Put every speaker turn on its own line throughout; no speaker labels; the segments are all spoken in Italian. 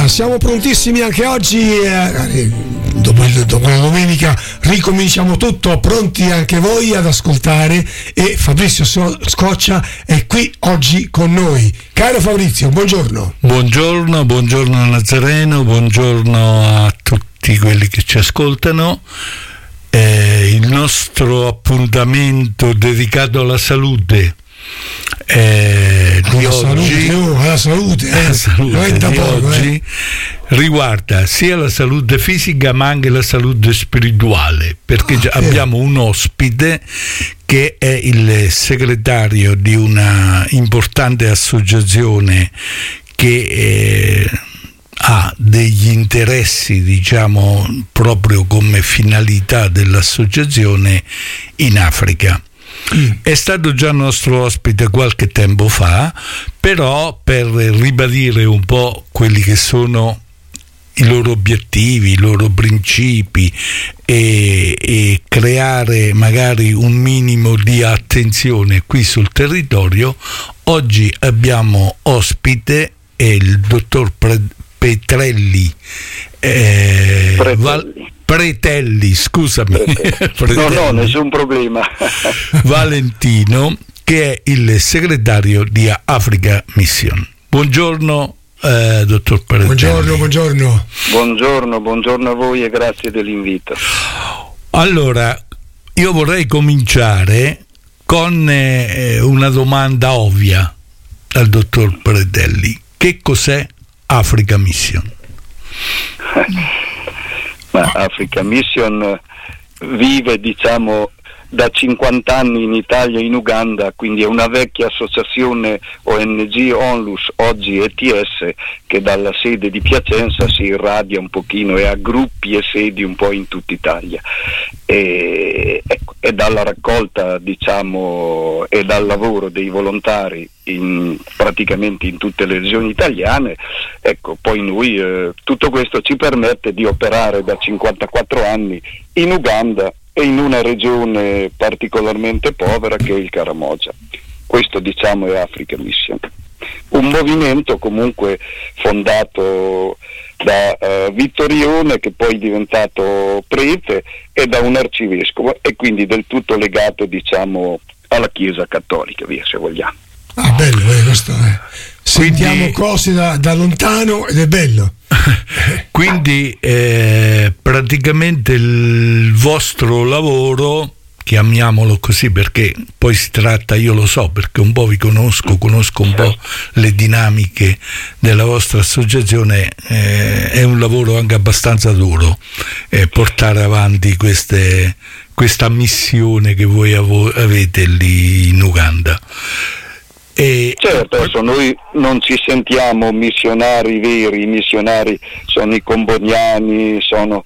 Allora, siamo prontissimi anche oggi, dopo la domenica ricominciamo tutto, pronti anche voi ad ascoltare, e Fabrizio Scoccia è qui oggi con noi. Caro Fabrizio, buongiorno.
Buongiorno Nazareno, buongiorno a tutti quelli che ci ascoltano. Il nostro appuntamento dedicato alla salute di oggi riguarda sia la salute fisica ma anche la salute spirituale, perché abbiamo un ospite che è il segretario di una importante associazione che ha degli interessi, diciamo, proprio come finalità dell'associazione in Africa. È stato già nostro ospite qualche tempo fa, però per ribadire un po' quelli che sono i loro obiettivi, i loro principi e creare magari un minimo di attenzione qui sul territorio, oggi abbiamo ospite il dottor Pretelli, scusami.
No, nessun problema.
Valentino, che è il segretario di Africa Mission. Buongiorno, dottor Pretelli.
Buongiorno a voi e grazie dell'invito.
Allora, io vorrei cominciare con una domanda ovvia al dottor Pretelli. Che cos'è Africa Mission?
Ma Africa Mission vive, diciamo, da 50 anni in Italia e in Uganda, quindi è una vecchia associazione ONG Onlus, oggi ETS, che dalla sede di Piacenza si irradia un pochino e ha gruppi e sedi un po' in tutta Italia. E dalla raccolta, diciamo, e dal lavoro dei volontari praticamente in tutte le regioni italiane, poi noi tutto questo ci permette di operare da 54 anni in Uganda e in una regione particolarmente povera che è il Karamoja. Questo, diciamo, è Africa Mission, un movimento comunque fondato da Vittorione, che poi è diventato prete, e da un arcivescovo, e quindi del tutto legato, diciamo, alla Chiesa Cattolica, via, se vogliamo.
Ah, bello, questo è. Sentiamo cose da lontano ed è bello.
Quindi praticamente il vostro lavoro, chiamiamolo così, perché poi si tratta, io lo so perché un po' vi conosco un po' le dinamiche della vostra associazione, è un lavoro anche abbastanza duro, portare avanti questa missione che voi avete lì in Uganda.
Certo, adesso noi non ci sentiamo missionari veri, i missionari sono i comboniani, sono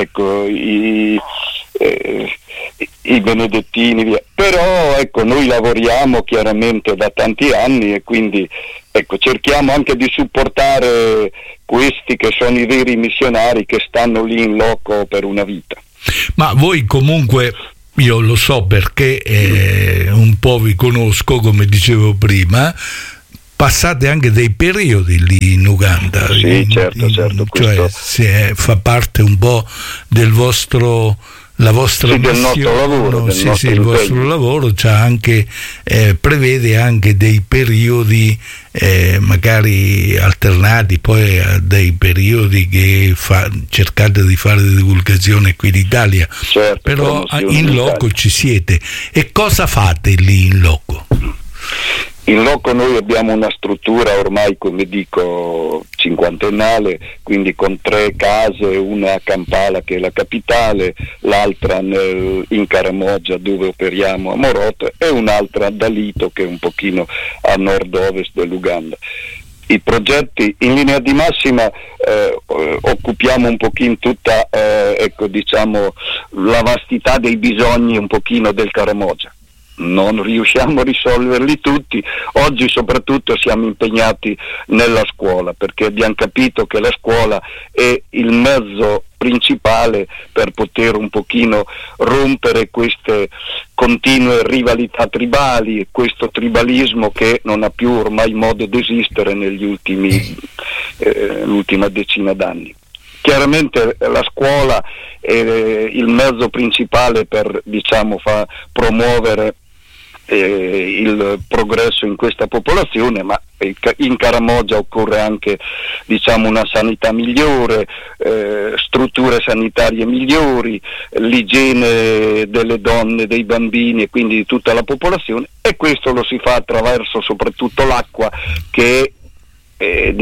i benedettini, via. Però noi lavoriamo chiaramente da tanti anni e quindi cerchiamo anche di supportare questi che sono i veri missionari che stanno lì in loco per una vita.
Ma voi comunque, io lo so perché un po' vi conosco, come dicevo prima, passate anche dei periodi lì in Uganda.
Sì, certo.
Cioè fa parte un po' del vostro, la vostra
del nostro lavoro,
il vostro lavoro c'ha anche, prevede anche dei periodi magari alternati poi a dei periodi che cercate di fare divulgazione qui in Italia,
certo,
però in loco ci siete. E cosa fate lì in loco?
In loco noi abbiamo una struttura ormai, come dico, cinquantennale, quindi con 3 case, una a Kampala che è la capitale, l'altra in Karamoja dove operiamo a Moroto e un'altra a Dalito che è un pochino a nord-ovest dell'Uganda. I progetti in linea di massima occupiamo un pochino tutta diciamo la vastità dei bisogni un pochino del Karamoja. Non riusciamo a risolverli tutti. Oggi soprattutto siamo impegnati nella scuola, perché abbiamo capito che la scuola è il mezzo principale per poter un pochino rompere queste continue rivalità tribali e questo tribalismo che non ha più ormai modo di esistere negli ultimi l'ultima decina d'anni. Chiaramente la scuola è il mezzo principale per, diciamo, promuovere il progresso in questa popolazione, ma in Caramoggia occorre anche, diciamo, una sanità migliore, strutture sanitarie migliori, l'igiene delle donne, dei bambini e quindi di tutta la popolazione, e questo lo si fa attraverso soprattutto l'acqua, che è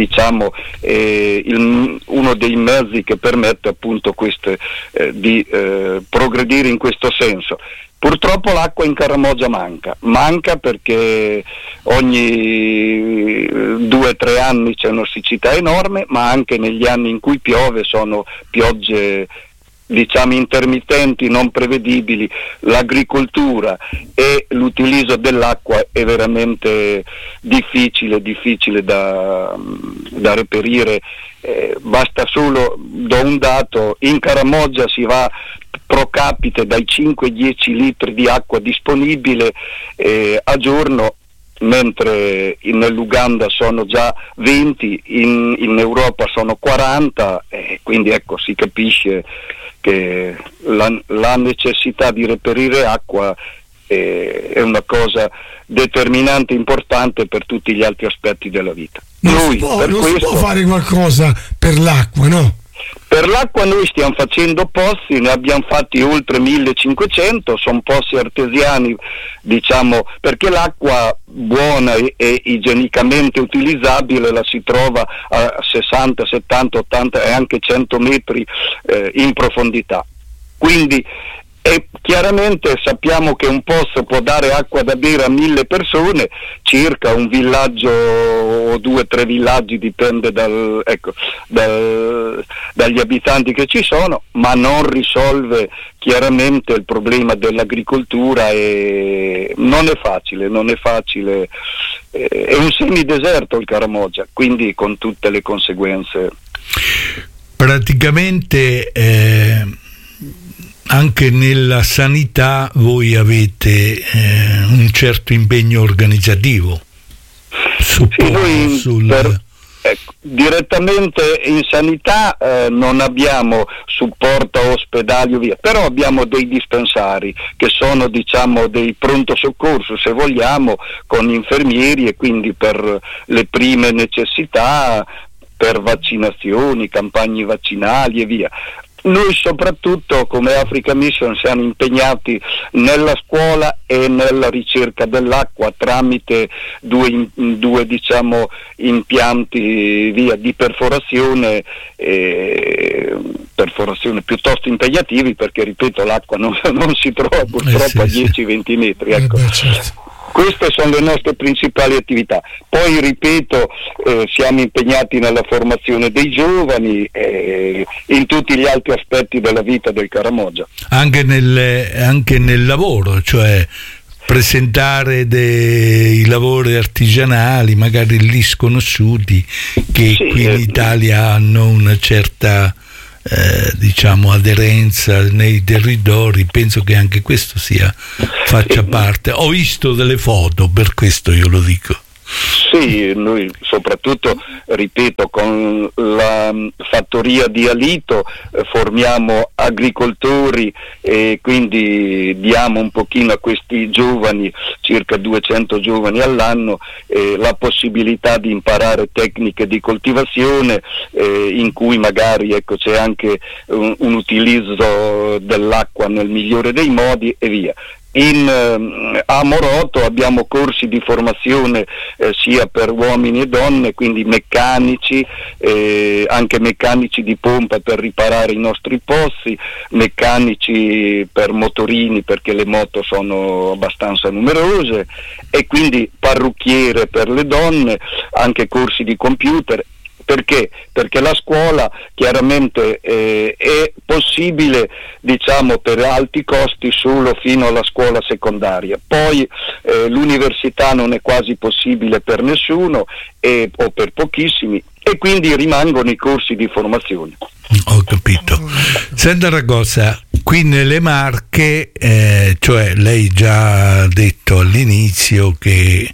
uno dei mezzi che permette appunto di progredire in questo senso. Purtroppo l'acqua in Caramoggia manca perché ogni 2 o 3 anni c'è una siccità enorme, ma anche negli anni in cui piove sono piogge, diciamo, intermittenti, non prevedibili. L'agricoltura e l'utilizzo dell'acqua è veramente difficile da reperire. Basta solo, do un dato: in Caramoggia si va pro capite dai 5-10 litri di acqua disponibile a giorno, mentre nell'Uganda sono già 20, in Europa sono 40, quindi ecco, si capisce che la necessità di reperire acqua è una cosa determinante, importante per tutti gli altri aspetti della vita.
Non si può fare qualcosa per l'acqua, no?
Per l'acqua noi stiamo facendo pozzi, ne abbiamo fatti oltre 1500, sono pozzi artesiani, diciamo, perché l'acqua buona e igienicamente utilizzabile la si trova a 60, 70, 80 e anche 100 metri in profondità. Quindi chiaramente sappiamo che un pozzo può dare acqua da bere a 1000 persone, circa un villaggio o 2 o 3 villaggi, dipende dagli abitanti che ci sono, ma non risolve chiaramente il problema dell'agricoltura, e non è facile, è un semideserto il Caramoggia, quindi con tutte le conseguenze.
Praticamente anche nella sanità voi avete un certo impegno organizzativo.
Direttamente in sanità non abbiamo supporto a ospedali o via, però abbiamo dei dispensari che sono, diciamo, dei pronto soccorso, se vogliamo, con infermieri, e quindi per le prime necessità, per vaccinazioni, campagne vaccinali e via. Noi soprattutto come Africa Mission siamo impegnati nella scuola e nella ricerca dell'acqua tramite due diciamo, impianti di perforazione piuttosto impegnativi, perché ripeto, l'acqua non si trova purtroppo a 10-20 metri, ecco.
Certo.
Queste sono le nostre principali attività. Poi ripeto, siamo impegnati nella formazione dei giovani, in tutti gli altri aspetti della vita del Caramoggia.
Anche nel lavoro, cioè presentare dei lavori artigianali, magari lì sconosciuti, che sì, qui in Italia hanno una certa diciamo aderenza nei territori. Penso che anche questo faccia parte. Ho visto delle foto, per questo io lo dico.
Sì, noi soprattutto, ripeto, con la fattoria di Alito formiamo agricoltori, e quindi diamo un pochino a questi giovani, circa 200 giovani all'anno, la possibilità di imparare tecniche di coltivazione, in cui magari c'è anche un utilizzo dell'acqua nel migliore dei modi e via. A Moroto abbiamo corsi di formazione sia per uomini e donne, quindi meccanici, anche meccanici di pompa per riparare i nostri pozzi, meccanici per motorini perché le moto sono abbastanza numerose, e quindi parrucchiere per le donne, anche corsi di computer. Perché? Perché la scuola chiaramente è possibile, diciamo, per alti costi solo fino alla scuola secondaria. Poi l'università non è quasi possibile per nessuno o per pochissimi, e quindi rimangono i corsi di formazione.
Ho capito. Senta una cosa, qui nelle Marche, cioè lei già ha detto all'inizio che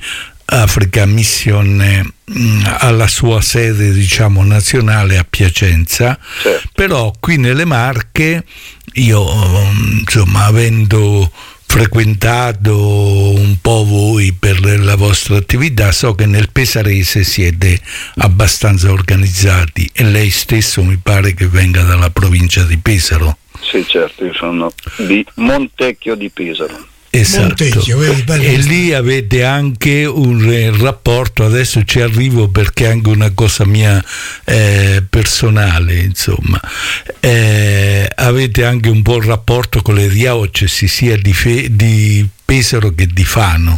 Africa Mission ha la sua sede, diciamo, nazionale a Piacenza,
certo.
Però qui nelle Marche io, insomma, avendo frequentato un po' voi per la vostra attività, so che nel Pesarese siete abbastanza organizzati, e lei stesso mi pare che venga dalla provincia di Pesaro.
Sì, certo, io sono di Montecchio di Pesaro.
Esatto.
Montecchio,
E lì avete anche un rapporto, adesso ci arrivo perché è anche una cosa mia personale, insomma, avete anche un buon rapporto con le diocesi sia di Pesaro che di Fano.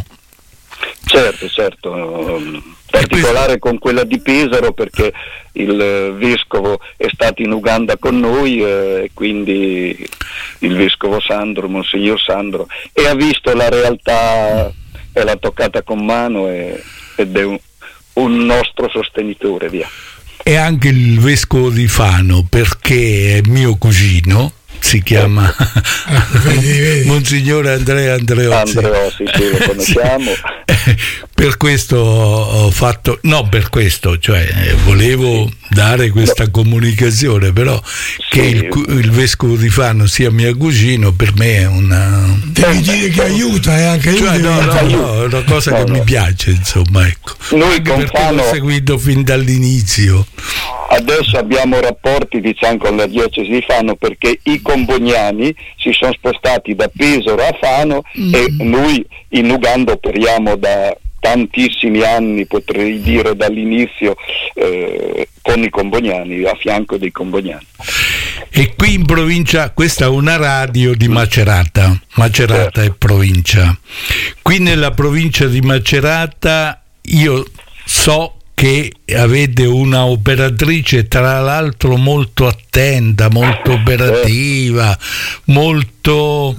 Certo, in particolare con quella di Pesaro, perché il vescovo è stato in Uganda con noi, e quindi il vescovo Sandro, Monsignor Sandro, e ha visto la realtà e l'ha toccata con mano, ed è un nostro sostenitore, via.
E anche il vescovo di Fano, perché è mio cugino, si chiama
vedi.
Monsignore Andrea Andreozzi.
Andreozzi, sì, lo conosciamo.
Per questo ho fatto, no, per questo, cioè volevo dare questa comunicazione, però che il vescovo di Fano sia mio cugino per me è una...
Devi dire che aiuta, anche io.
Cioè, no, è una cosa che mi piace, insomma, ecco.
Noi
anche
con
perché
Fano
l'ho seguito fin dall'inizio.
Adesso abbiamo rapporti, diciamo, con la diocesi di Fano, perché i combognani si sono spostati da Pesaro a Fano, e noi in Uganda operiamo da tantissimi anni, potrei dire dall'inizio, con i combognani, a fianco dei combognani.
E qui in provincia, questa è una radio di Macerata
Certo.
è provincia. Qui nella provincia di Macerata io so che avete una operatrice, tra l'altro molto attenta, molto operativa, molto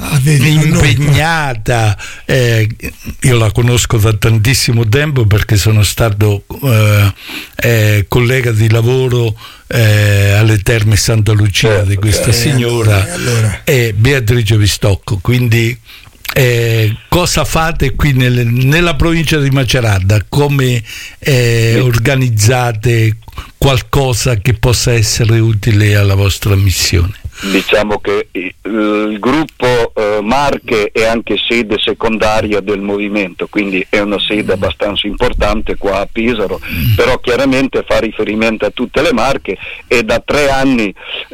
impegnata. Io la conosco da tantissimo tempo perché sono stato collega di lavoro alle Terme Santa Lucia di questa signora, Beatrice Pistocco, quindi cosa fate qui nella provincia di Macerata? Come organizzate qualcosa che possa essere utile alla vostra missione?
Diciamo che il gruppo Marche è anche sede secondaria del movimento, quindi è una sede abbastanza importante qua a Pesaro, però chiaramente fa riferimento a tutte le Marche, e da 3 anni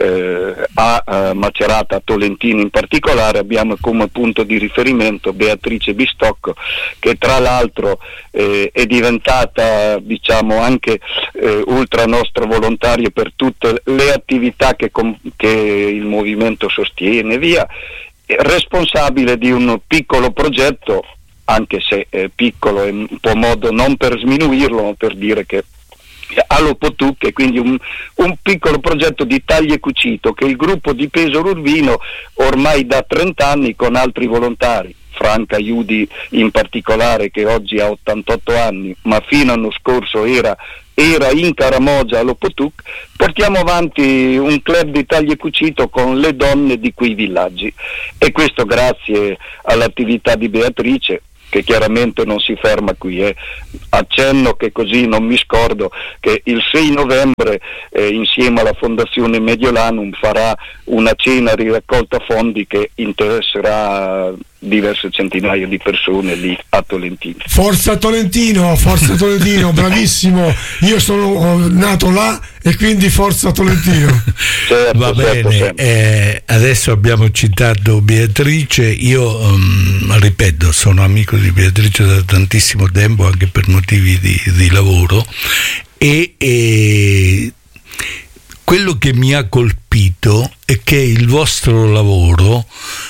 a Macerata, a Tolentino in particolare, abbiamo come punto di riferimento Beatrice Bistocco, che tra l'altro è diventata, diciamo, anche ultra nostro volontario per tutte le attività che il movimento sostiene, via, responsabile di un piccolo progetto, anche se è piccolo, è un po' modo non per sminuirlo, ma per dire che all'Opotuc, quindi un piccolo progetto di taglio e cucito che il gruppo di Pesaro Urbino ormai da 30 anni con altri volontari, Franca Iudi in particolare, che oggi ha 88 anni, ma fino all'anno scorso era in Caramogia all'Opotuc, portiamo avanti un club di taglio e cucito con le donne di quei villaggi, e questo grazie all'attività di Beatrice, che chiaramente non si ferma qui. Accenno che così non mi scordo che il 6 novembre insieme alla Fondazione Mediolanum farà una cena di raccolta fondi che interesserà diverse centinaia di persone lì a Tolentino.
Forza Tolentino, bravissimo. Io sono nato là e quindi forza Tolentino.
Certo,
va bene, adesso abbiamo citato Beatrice, io ripeto, sono amico di Beatrice da tantissimo tempo, anche per motivi di lavoro, e quello che mi ha colpito è che il vostro lavoro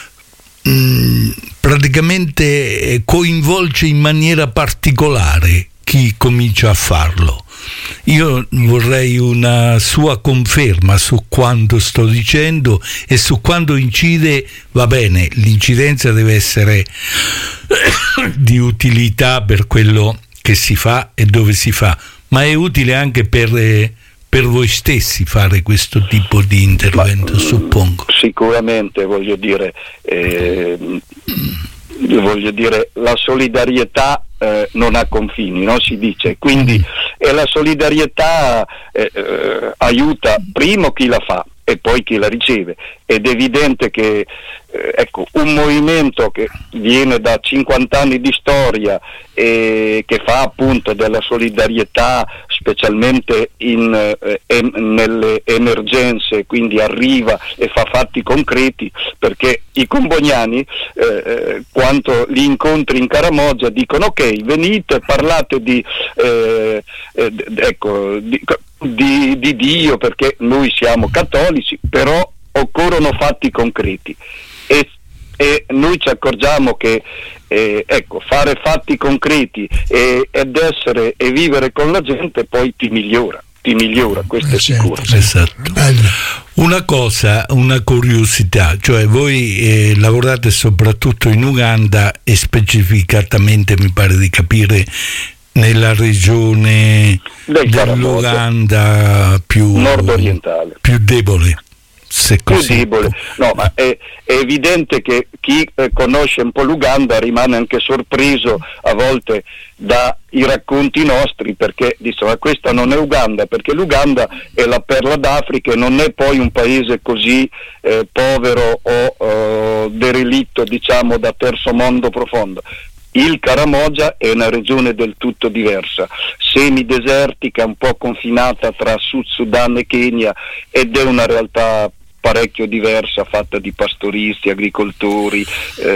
praticamente coinvolge in maniera particolare chi comincia a farlo. Io vorrei una sua conferma su quanto sto dicendo e su quanto incide. Va bene, l'incidenza deve essere di utilità per quello che si fa e dove si fa, ma è utile anche per voi stessi fare questo tipo di intervento, suppongo.
Sicuramente, voglio dire, voglio dire, la solidarietà non ha confini, no? Si dice, quindi e la solidarietà aiuta primo chi la fa e poi chi la riceve, ed è evidente che ecco, un movimento che viene da 50 anni di storia e che fa appunto della solidarietà specialmente nelle emergenze, quindi arriva e fa fatti concreti, perché i combognani quando li incontri in Caramoggia dicono ok, venite, parlate di Dio, perché noi siamo cattolici, però occorrono fatti concreti e noi ci accorgiamo che fare fatti concreti ed essere e vivere con la gente poi ti migliora, questo è sicuro.
Esatto. Una cosa, una curiosità, cioè voi lavorate soprattutto in Uganda e specificatamente, mi pare di capire, nella regione dell'Uganda più
nord-orientale,
più debole, se così.
Più debole. No, ma è evidente che chi conosce un po' l'Uganda rimane anche sorpreso a volte dai racconti nostri, perché dice ma questa non è Uganda, perché l'Uganda è la perla d'Africa e non è poi un paese così povero o derelitto, diciamo, da terzo mondo profondo. Il Caramoggia è una regione del tutto diversa, semidesertica, un po' confinata tra Sud Sudan e Kenya, ed è una realtà parecchio diversa, fatta di pastoristi, agricoltori.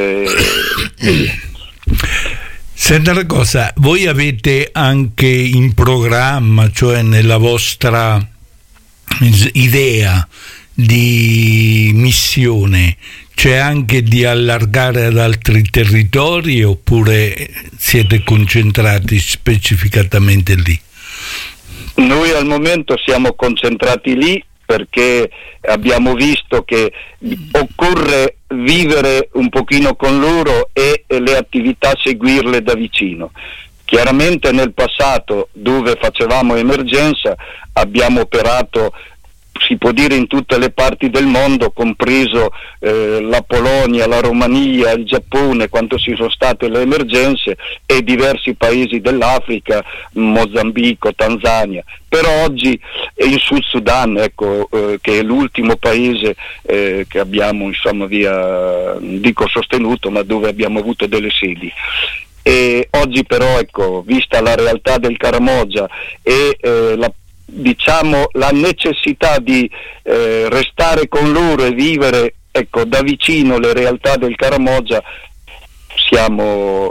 Senta una cosa, voi avete anche in programma, cioè nella vostra idea di missione, c'è anche di allargare ad altri territori, oppure siete concentrati specificatamente lì?
Noi al momento siamo concentrati lì perché abbiamo visto che occorre vivere un pochino con loro e le attività seguirle da vicino. Chiaramente nel passato, dove facevamo emergenza, abbiamo operato, si può dire, in tutte le parti del mondo, compreso la Polonia, la Romania, il Giappone, quando ci sono state le emergenze, e diversi paesi dell'Africa, Mozambico, Tanzania. Però oggi in Sud Sudan, ecco, che è l'ultimo paese che abbiamo, insomma, dico sostenuto, ma dove abbiamo avuto delle sedi. E oggi però, ecco, vista la realtà del Caramoggia e la necessità di restare con loro e vivere, ecco, da vicino le realtà del Caramoggia, siamo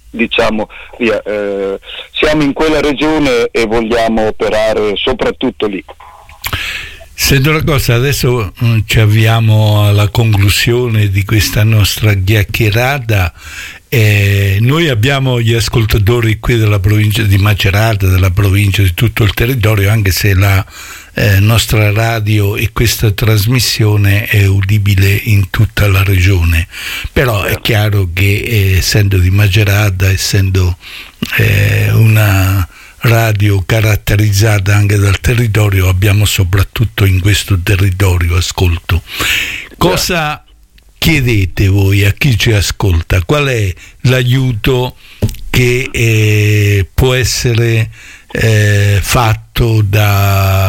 in quella regione e vogliamo operare soprattutto lì.
Sento una cosa, adesso ci avviamo alla conclusione di questa nostra chiacchierata. Noi abbiamo gli ascoltatori qui della provincia di Macerata, della provincia, di tutto il territorio, anche se la nostra radio e questa trasmissione è udibile in tutta la regione, però è chiaro che essendo di Macerata, essendo una radio caratterizzata anche dal territorio, abbiamo soprattutto in questo territorio ascolto. Cosa chiedete voi a chi ci ascolta? Qual è l'aiuto che può essere fatto da